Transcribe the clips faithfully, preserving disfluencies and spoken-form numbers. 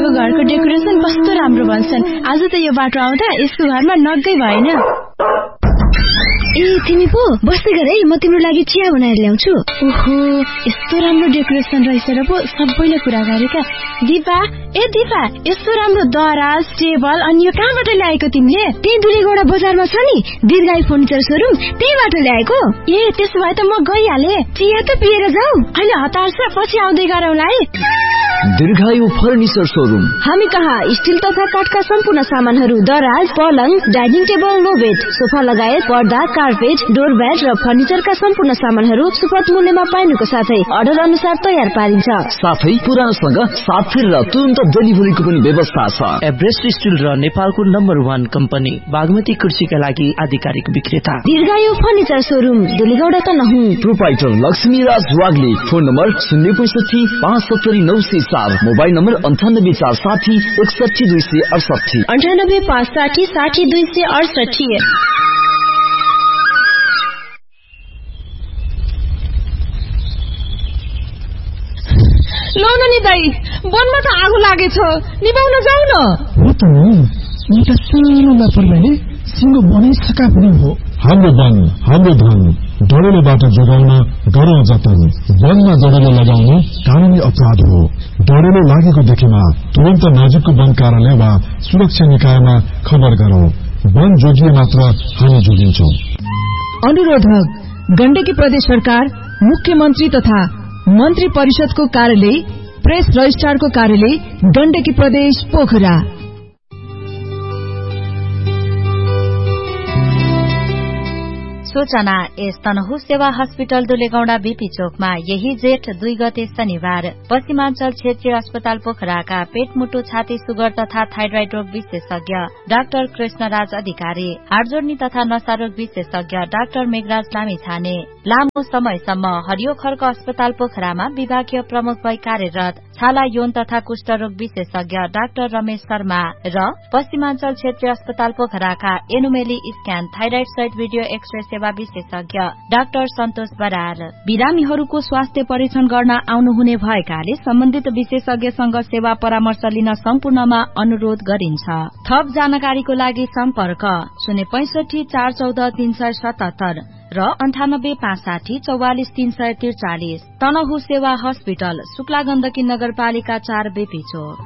दिपाको घरको डेकोरेसन कस्तो राम्रो भन्छन्। आज त यो बाटो आउँदा यसको घरमा नगै भएन। ए तिमी पो बस्दै गर है, म तिम्रो लागि चिया बनाएर ल्याउँछु। ओहो यस्तो राम्रो डेकोरेसन रहेछ र पो सबैले कुरा गरेका। दिपा ए दिपा यस्तो राम्रो दराज टेबल अनि यो कहाँबाट ल्याएको तिमीले? त्यही दुलेगौडा बजारमा छ नि दीर्घायु फर्निचर सोरुम, त्यहीबाट ल्याएको। ए त्यसो भए त म गइहाले। चिया त पिएर जाऊ। अहिले हतार छ, पछि आउँदै गरौँला है। दीर्घायु फर्निचर सोरुम। हामी कहाँ स्टिल तथा काठका सम्पूर्ण सामानहरू, दराज, पलङ, dining table, no bed, sofa लगायत पर्दा, कार्पेट, डोरम्याट र फर्निचरका सम्पूर्ण सामानहरू सुपथ मूल्यमा पाइनुको साथै अर्डर अनुसार तयार पारिन्छ। साथै पुरानोसँग साथ फेरेर तुरन्त डेलिभरीको पनि व्यवस्था छ। एभरेस्ट स्टिल र नेपालको नम्बर वान कम्पनी बागमती कृषिका लागि आधिकारिक विक्रेता दीर्घायु फर्निचर सोरुम, दुलेगौडा त नहुँ। Proprietor Laxmiraj Wagle. Phone number शून्य पैसठी पाँच सत्तरी नौ सय चार, मोबाइल नम्बर अन्ठानब्बे चार साठी एकसठी दुई सय अडसठी अन्ठानब्बे पाँच साठी साठी दुई सय अडसठी। लौ न नि दाई, वनमा त आगो लागेछ, निभाउन जाऊ न। हो त एउटा सानो लापरवाहीले सिंह बनै सका पनि हो। हाम्रो वन हाम्रो धन, डढेलोबाट जोगाउन गरौँ जतन। वनमा डढेलो लगाउनु कानूनी अपराध हो। डढेलो लागेको देखेमा तुरन्त नजिकको वन कार्यालय वा सुरक्षा निकायमा खबर गरौं। वन जोगिए मात्र हामी जोगिन्छौं। अनुरोधक गण्डकी प्रदेश सरकार, मुख्यमन्त्री तथा मन्त्री परिषदको कार्यालय, प्रेस रजिस्ट्रारको कार्यालय, गण्डकी प्रदेश पोखरा। सूचना एस तनहु सेवा हस्पिटल दुलेगौडा बीपी चोकमा यही जेठ दुई गते शनिबार पश्चिमाञ्चल क्षेत्रीय अस्पताल पोखराका पेटमुटु छाती सुगर तथा थाइरोइड रोग विशेषज्ञ डाक्टर कृष्णराज अधिकारी, हाडजोड्नी तथा नशारोग विशेषज्ञ डाक्टर मेघराज लामिछाने लामो समयसम्म हरियो खर्क अस्पताल पोखरामा विभागीय प्रमुख भई कार्यरत छाला यौन तथा कुष्ठरोग विशेषज्ञ डाक्टर रमेश शर्मा र पश्चिमाञ्चल क्षेत्रीय अस्पताल पोखराका एनुमेली स्क्यान थाइरोइड सहित भिडियो एक्सरे सेवा विशेषज्ञ डाक्टर सन्तोष बराल बिरामीहरूको स्वास्थ्य परीक्षण गर्न आउनुहुने भएकाले सम्बन्धित विशेषज्ञसँग सेवा परामर्श लिन सम्पूर्णमा अनुरोध गरिन्छ। थप जानकारीको लागि सम्पर्क शून्य पैंसठी चार चौध तीन सय सतहत्तर र अन्ठानब्बे पाँच साठी चौवालिस तीन सय त्रिचालिस। तनहु सेवा हस्पिटल, शुक्ला गण्डकी नगरपालिका चार बेपी चोक।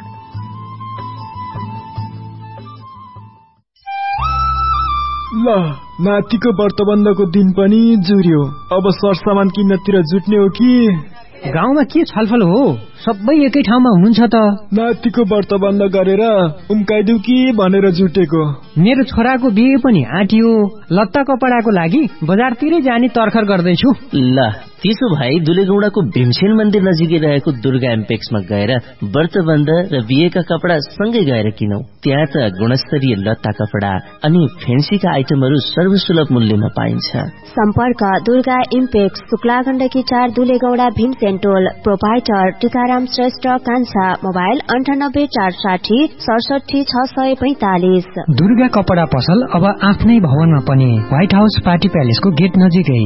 ल नातिको व्रतबन्धको दिन पनि जुर्यो। अब सरसामान किन्नतिर जुट्ने हो कि? गाउँमा के छलफल हो? सबै एकै ठाउँमा हुनुहुन्छ त। नातिको व्रतबन्ध गरेर उम्काइदिउ कि भनेर जुटेको। मेरो छोराको बिहे पनि आँटियो, लत्ता कपडाको लागि बजारतिरै जाने तर्खर गर्दैछु। ल त्यसो भए दुलेगौडाको भीमसेन मन्दिर नजिकै रहेको दुर्गा एम्पेक्समा गएर व्रतबन्ध र बिहेका कपडा सँगै गएर किनौ। त्यहाँ त गुणस्तरीय लत्ता कपडा अनि फेन्सीका आइटमहरू सर्वसुलभ मूल्यमा पाइन्छ। सम्पर्क दुर्गा इम्पेक्स, शुक्ला गण्डकी चार, दुलेगौडा, भीमसेन टोल। प्रोपाइटर टीकाराम श्रेष्ठ कान्छा, मोबाइल अन्ठानब्बे चार साठी सडसठी छ सय पैंतालिस। दुर्गा कपडा पसल अब आफ्नै भवनमा पनि, व्हाइट हाउस पार्टी प्यालेसको गेट नजिकै।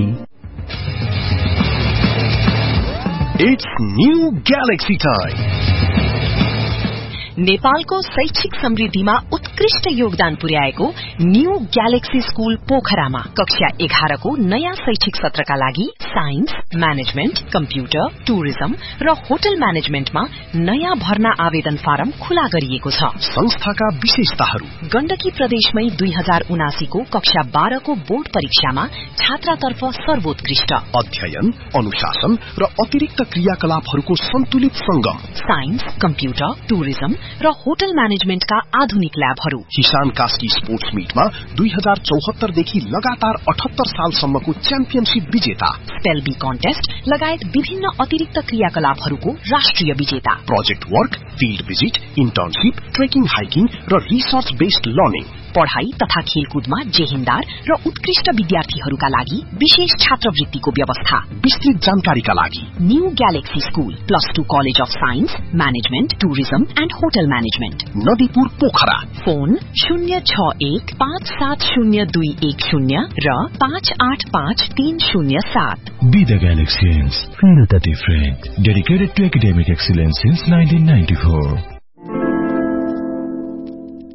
It's new Galaxy time. नेपालको शैक्षिक समृद्धिमा उत्कृष्ट योगदान पुर्याएको न्यू ग्यालेक्सी स्कूल पोखरामा कक्षा एघारको नयाँ शैक्षिक सत्रका लागि साइन्स, म्यानेजमेन्ट, कम्प्युटर, टुरिज्म र होटल म्यानेजमेन्टमा नयाँ भर्ना आवेदन फारम खुला गरिएको छ। संस्थाका विशेषताहरू: गण्डकी प्रदेशमै दुई हजार उनासीको कक्षा बाह्रको बोर्ड परीक्षामा छात्रातर्फ सर्वोत्कृष्ट अध्ययन, अनुशासन र अतिरिक्त क्रियाकलापहरूको सन्तुलित संगम, साइन्स, कम्प्युटर, टुरिज्म र होटल म्यानेजमेन्टका आधुनिक ल्याबहरू। किसान कास्की स्पोर्ट्स मीटमा दुई हजार चौहत्तर देखि लगातार अठहत्तर सालसम्मको च्याम्पियनशिप विजेता, स्पेल बी कन्टेस्ट लगायत विभिन्न अतिरिक्त क्रियाकलापहरूको राष्ट्रिय विजेता, project work, field visit, internship, trekking, hiking र रिसर्च बेस्ड लर्निङ, पढ़ाई तथा खेलकुदमा जेहेन्दार र उत्कृष्ट विद्यार्थीहरूका लागि विशेष छात्रवृत्तिको व्यवस्था। विस्तृत जानकारीका लागि new galaxy school, plus two college of science, management, tourism and hotel management, Nadipur Pokhara. Phone शून्य छ एक पाँच सात शून्य दुई एक शून्य र पाँच आठ पाँच तीन शून्य सात। Be the Galaxians, feel the different. Dedicated to academic excellence since nineteen ninety-four.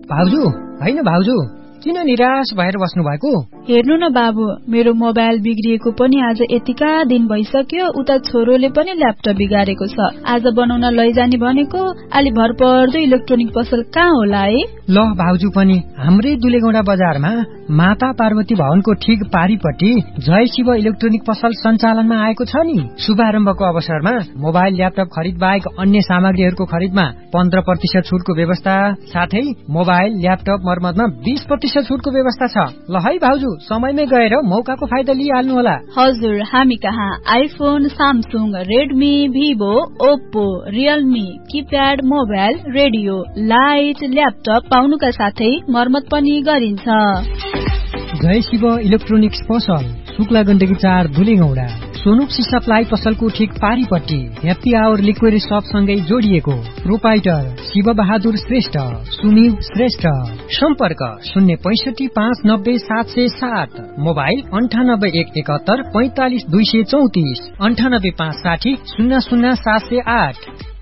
भाउजू होइन भाउजू, किन निराश भएर बस्नु भएको? हेर्नु न बाबु, मेरो मोबाइल बिग्रिएको पनि आज यतिका दिन भइसक्यो। उता छोरोले पनि ल्यापटप बिगारेको छ। आज बनाउन लैजाने भनेको, अलि भरपर्दो इलेक्ट्रोनिक पसल कहाँ होला है? ल भाउजू पनि हाम्रै दुलेगौडा बजारमा माता पार्वती भवनको ठिक पारीपट्टि जय शिव इलेक्ट्रोनिक पसल सञ्चालनमा आएको छ नि। शुभारम्भको अवसरमा मोबाइल ल्यापटप खरिद बाहेक अन्य सामग्रीहरूको खरिदमा पन्ध्र प्रतिशत छुटको व्यवस्था, साथै मोबाइल ल्यापटप मर्मतमा बीस प्रतिशत छुटको व्यवस्था छ। ल है भाउजू, समयमै गएर मौकाको फाइदा लिइहाल्नु होला। हजुर, हामी कहाँ iPhone, Samsung, Redmi, Vivo, Oppo, Realme, keypad mobile, radio, light, laptop पाउनुका साथै मर्मत पनि गरिन्छ। जय शिव इलेक्ट्रोनिक्स पसल, शुक्ला गण्डकी चार दुलेगौडा। सोनुप्सी सप्लाई पसलको ठिक पारीपट्टि ह्याप्पी आवर लिक्विड शप सँगै जोडिएको। प्रोपाइटर शिव बहादुर श्रेष्ठ, सुनिल श्रेष्ठ। सम्पर्क शून्य पैसठी पाँच नब्बे सात सय सात। मोबाइल अन्ठानब्बे एक एकहत्तर पैंतालिस दुई सय चौतिस, अन्ठानब्बे पाँच साठी शून्य शून्य सात सय आठ।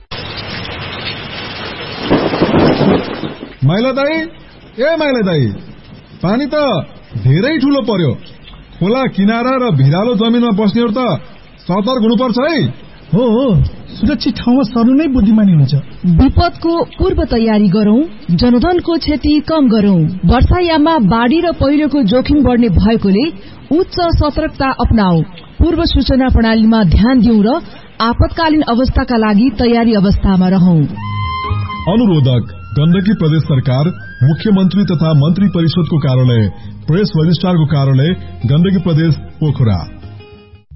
माइला दाई, ए माइला दाई, पानी त धेरै ठुलो पर्यो। खोला किनारा र भिरालो जमिनमा बस्नेहरू त सतर्क हुनुपर्छ है। हो हो, सुरक्षित ठाउँमा सर्नु नै बुद्धिमानी हुन्छ। विपदको पूर्व तयारी गरौं, जनधनको क्षति कम गरौं। वर्षायाममा बाढ़ी र पहिरोको जोखिम बढ्ने भएकोले उच्च सतर्कता अपनाऊ। पूर्व सूचना प्रणालीमा ध्यान दिउँ र आपतकालीन अवस्थाका लागि तयारी अवस्थामा रहौं। अनुरोधक गण्डकी प्रदेश सरकार, मुख्यमन्त्री तथा मन्त्री परिषदको कार्यालय, प्रेस रजिस्ट्रारको कार्यालय, गण्डकी प्रदेश पोखरा।